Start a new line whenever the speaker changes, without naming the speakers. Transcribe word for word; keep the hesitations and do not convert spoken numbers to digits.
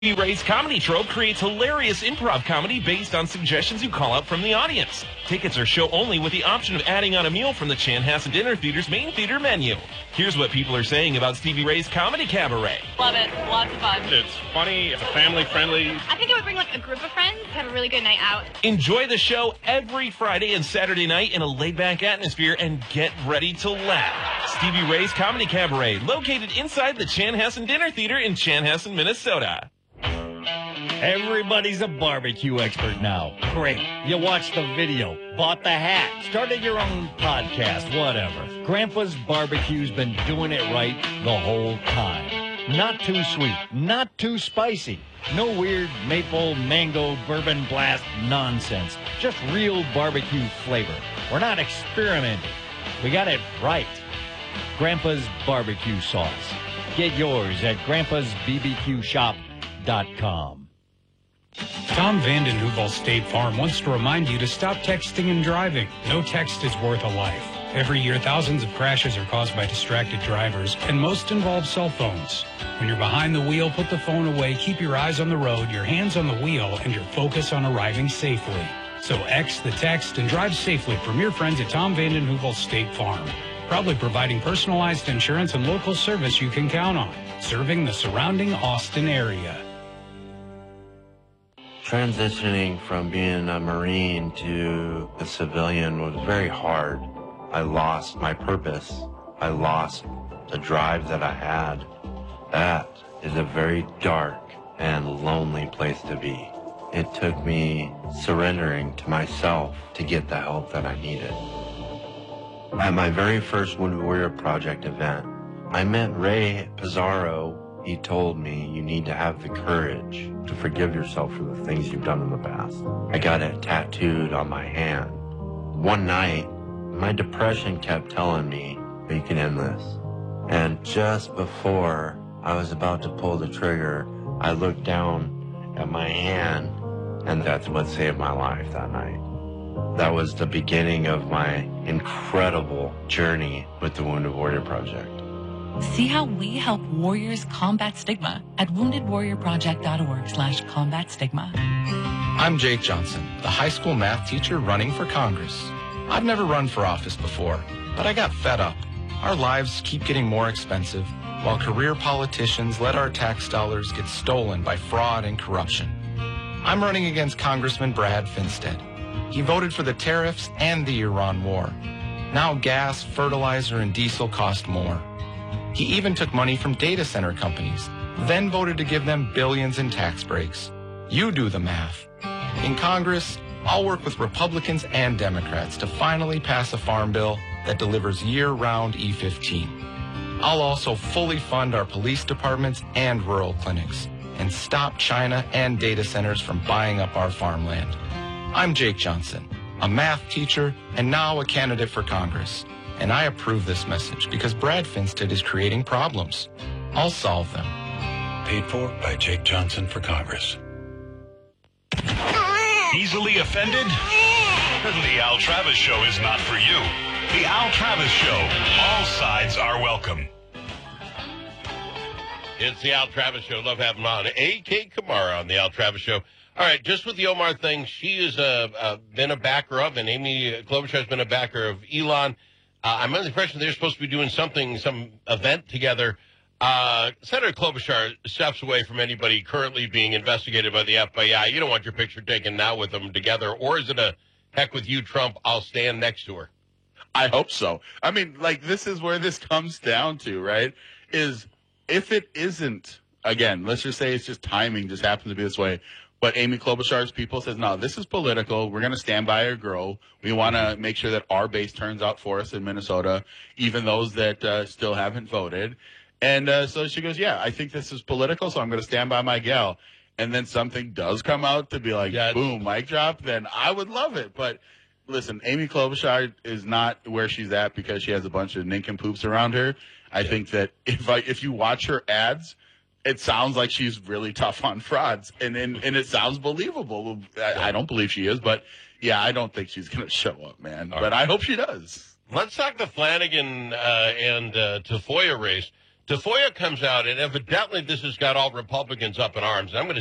Ray's Comedy Trope creates hilarious improv comedy based on suggestions you call out from the audience. Tickets are show only with the option of adding on a meal from the Chanhassen Dinner Theater's main theater menu. Here's what people are saying about Stevie Ray's Comedy Cabaret.
Love it. Lots of fun.
It's funny. It's family-friendly.
I think it would bring like a group of friends to have a really good night out.
Enjoy the show every Friday and Saturday night in a laid-back atmosphere and get ready to laugh. Stevie Ray's Comedy Cabaret, located inside the Chanhassen Dinner Theater in Chanhassen, Minnesota.
Everybody's a barbecue expert now. Great. You watched the video, bought the hat, started your own podcast, whatever. Grandpa's Barbecue's been doing it right the whole time. Not too sweet, not too spicy. No weird maple, mango, bourbon blast nonsense. Just real barbecue flavor. We're not experimenting. We got it right. Grandpa's Barbecue Sauce. Get yours at grandpas b b q shop dot com.
Tom Vanden Heuvel State Farm wants to remind you to stop texting and driving. No text is worth a life. Every year, thousands of crashes are caused by distracted drivers, and most involve cell phones. When you're behind the wheel, put the phone away, keep your eyes on the road, your hands on the wheel, and your focus on arriving safely. So X the text and drive safely from your friends at Tom Vanden Heuvel State Farm. Proudly providing personalized insurance and local service you can count on. Serving the surrounding Austin area.
Transitioning from being a Marine to a civilian was very hard. I lost my purpose. I lost the drive that I had. That is a very dark and lonely place to be. It took me surrendering to myself to get the help that I needed. At my very first Wounded Warrior Project event, I met Ray Pizarro. He told me, you need to have the courage to forgive yourself for the things you've done in the past. I got it tattooed on my hand. One night, my depression kept telling me, we can end this. And just before I was about to pull the trigger, I looked down at my hand, and that's what saved my life that night. That was the beginning of my incredible journey with the Wounded Warrior Project.
See how we help warriors combat stigma at wounded warrior project dot org slash combat stigma.
I'm Jake Johnson, the high school math teacher running for Congress. I've never run for office before, but I got fed up. Our lives keep getting more expensive, while career politicians let our tax dollars get stolen by fraud and corruption. I'm running against Congressman Brad Finstead. He voted for the tariffs and the Iran war. Now gas, fertilizer, and diesel cost more. He even took money from data center companies, then voted to give them billions in tax breaks. You do the math. In Congress, I'll work with Republicans and Democrats to finally pass a farm bill that delivers year-round E fifteen. I'll also fully fund our police departments and rural clinics and stop China and data centers from buying up our farmland. I'm Jake Johnson, a math teacher and now a candidate for Congress. And I approve this message because Brad Finstead is creating problems. I'll solve them.
Paid for by Jake Johnson for Congress.
Easily offended? The Al Travis Show is not for you. The Al Travis Show. All sides are welcome.
It's the Al Travis Show. Love having him on. A K Kamara on the Al Travis Show. All right, just with the Omar thing, she has uh, uh, been a backer of, and Amy Klobuchar has been a backer of Elon. Uh, I'm under the impression they're supposed to be doing something, some event together. Uh, Senator Klobuchar steps away from anybody currently being investigated by the F B I. You don't want your picture taken now with them together. Or is it a heck with you, Trump, I'll stand next to her?
I hope so. I mean, like, this is where this comes down to, right, is if it isn't, again, let's just say it's just timing, just happens to be this way. But Amy Klobuchar's people says, no, this is political. We're going to stand by our girl. We want to make sure that our base turns out for us in Minnesota, even those that uh, still haven't voted. And uh, so she goes, yeah, I think this is political, so I'm going to stand by my gal. And then something does come out to be like, yes. Boom, mic drop, then I would love it. But listen, Amy Klobuchar is not where she's at because she has a bunch of nincompoops around her. I yeah. think that if I, if you watch her ads, it sounds like she's really tough on frauds, and and, and it sounds believable. I, I don't believe she is, but, yeah, I don't think she's going to show up, man. All but right. I hope she does.
Let's talk the Flanagan uh, and uh, Tafoya race. Tafoya comes out, and evidently this has got all Republicans up in arms. And I'm going to